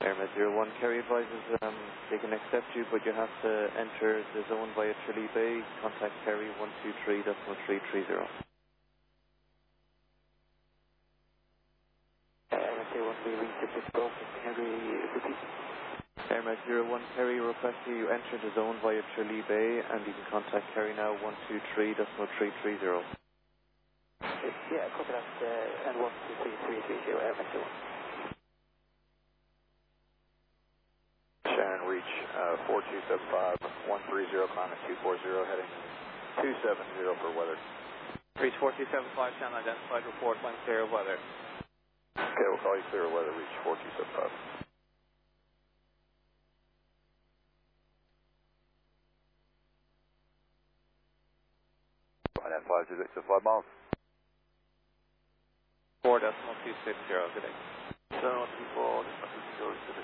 Airmet 01, Kerry advises they can accept you, but you have to enter the zone via Tralee Bay. Contact Kerry 123.330. Airmet 01, we reach the British Gulf and Kerry, repeat. Airmet 01, Kerry request you enter the zone via Tralee Bay, and you can contact Kerry now 123.330. Yeah, copy that, and 123.330, Airmet 01. Shannon, reach 4275, 130, climbing 240, heading 270 for weather. Reach 4275, Shannon identified, report when clear of weather. Okay, we'll call you clear of weather, reach 4275. At 526 at 5 miles. 4.260, good day. 714,